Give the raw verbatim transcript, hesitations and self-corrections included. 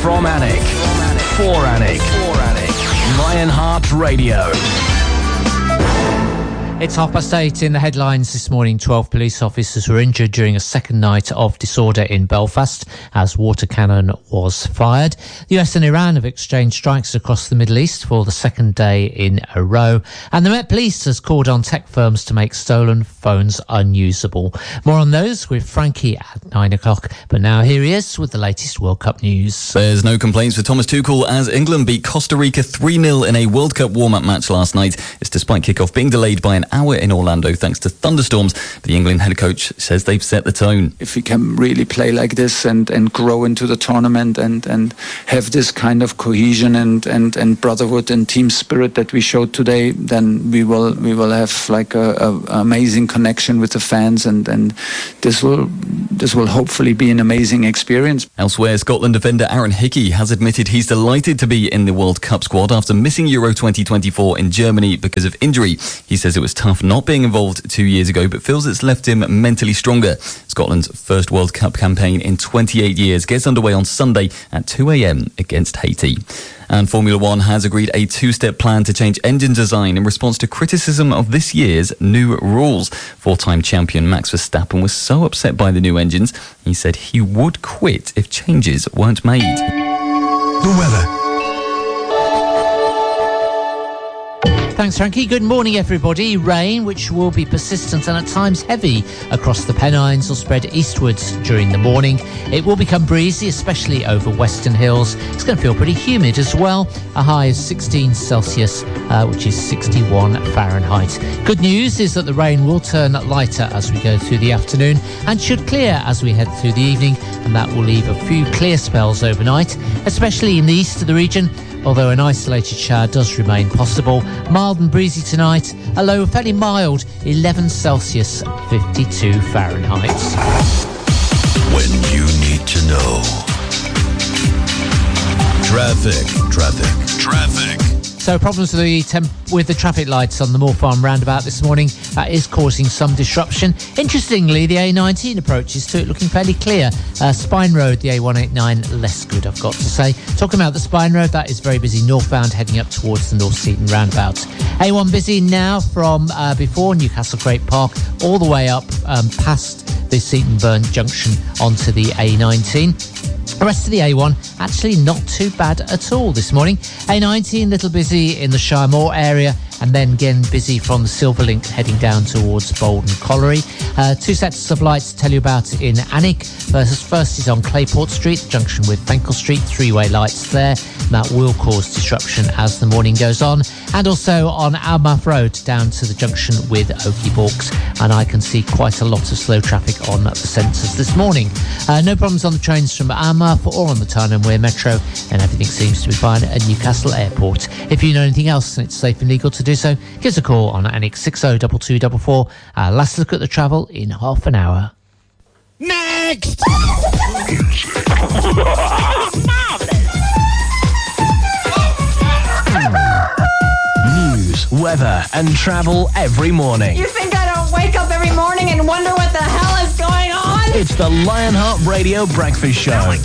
From Alnwick. For Alnwick. Lionheart Radio. It's half past eight. In the headlines this morning. twelve police officers were injured during a second night of disorder in Belfast as water cannon was fired. The U S and Iran have exchanged strikes across the Middle East for the second day in a row. And the Met Police has called on tech firms to make stolen phones unusable. More on those with Frankie at nine o'clock. But now here he is with the latest World Cup news. There's no complaints for Thomas Tuchel as England beat Costa Rica three nil in a World Cup warm-up match last night. It's despite kickoff being delayed by an hour in Orlando thanks to thunderstorms. The England head coach says they've set the tone. If we can really play like this and, and grow into the tournament and, and have this kind of cohesion and, and, and brotherhood and team spirit that we showed today, then we will we will have like a, a amazing connection with the fans, and, and this will this will hopefully be an amazing experience. Elsewhere, Scotland defender Aaron Hickey has admitted he's delighted to be in the World Cup squad after missing Euro twenty twenty-four in Germany because of injury. He says it was tough not being involved two years ago, but feels it's left him mentally stronger. Scotland's first World Cup campaign in twenty-eight years gets underway on Sunday at two a.m. against Haiti. And Formula One has agreed a two-step plan to change engine design in response to criticism of this year's new rules. Four-time champion Max Verstappen was so upset by the new engines, he said he would quit if changes weren't made. The weather. Thanks, Frankie. Good morning, everybody. Rain, which will be persistent and at times heavy across the Pennines, will spread eastwards during the morning. It will become breezy, especially over Western Hills. It's going to feel pretty humid as well. A high of sixteen Celsius, uh, which is sixty-one Fahrenheit. Good news is that the rain will turn lighter as we go through the afternoon and should clear as we head through the evening, and that will leave a few clear spells overnight, especially in the east of the region, although an isolated shower does remain possible. Mild and breezy tonight, a low fairly mild eleven Celsius, fifty-two Fahrenheit. When you need to know. Traffic, traffic, traffic. So problems with the, temp- with the traffic lights on the Moor Farm roundabout this morning. That is causing some disruption. Interestingly, the A nineteen approaches to it looking fairly clear. Uh, Spine Road, the A one eighty-nine, less good, I've got to say. Talking about the Spine Road, that is very busy northbound heading up towards the North Seaton roundabout. A one busy now from uh, before Newcastle Great Park all the way up um, past the Seaton Burn junction onto the A nineteen. The rest of the A one, actually not too bad at all this morning. A nineteen, little busy in the Shire Moor area, and then again busy from the Silverlink heading down towards Bolton Colliery. Uh, two sets of lights to tell you about in Alnwick. First, first is on Clayport Street, junction with Fenkell Street, three-way lights there. And that will cause disruption as the morning goes on. And also on Almouth Road down to the junction with Oakley Balks. And I can see quite a lot of slow traffic on the sensors this morning. Uh, no problems on the trains from Almouth or on the Tyne and Wear Metro, and everything seems to be fine at Newcastle Airport. If you know anything else and it's safe and legal to do so, give us a call on Alnwick six oh two two four four. Our last look at the travel in half an hour. Next! News, weather and travel every morning. You think I don't wake up every morning and wonder what the hell is going on? It's the Lionheart Radio Breakfast Show.